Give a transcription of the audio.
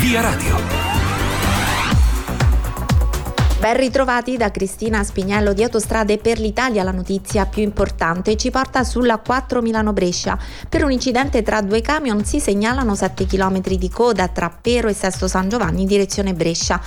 Via Radio. Ben ritrovati da Cristina Spiniello di Autostrade per l'Italia. La notizia più importante ci porta sulla 4 Milano-Brescia. Per un incidente tra due camion si segnalano 7 km di coda tra Pero e Sesto San Giovanni in direzione Brescia.